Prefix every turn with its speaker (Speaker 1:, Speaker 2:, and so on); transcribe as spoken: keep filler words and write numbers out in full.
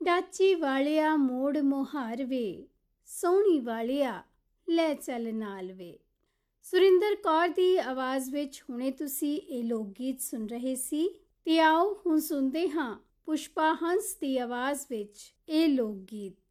Speaker 1: ਡਾਚੀ ਵਾਲਿਆ ਮੋੜ ਮੁਹਾਰ ਵੇ, ਸੋਹਣੀ ਵਾਲਿਆ ਲੈ ਚੱਲ ਨਾਲ ਵੇ। ਸੁਰਿੰਦਰ ਕੌਰ ਦੀ ਆਵਾਜ਼ ਵਿੱਚ ਹੁਣੇ ਤੁਸੀਂ ਇਹ ਲੋਕ ਗੀਤ ਸੁਣ ਰਹੇ ਸੀ ਤੇ ਆਓ ਹੁਣ ਸੁਣਦੇ ਹਾਂ ਪੁਸ਼ਪਾ ਹੰਸ ਦੀ ਆਵਾਜ਼ ਵਿੱਚ ਇਹ ਲੋਕ ਗੀਤ।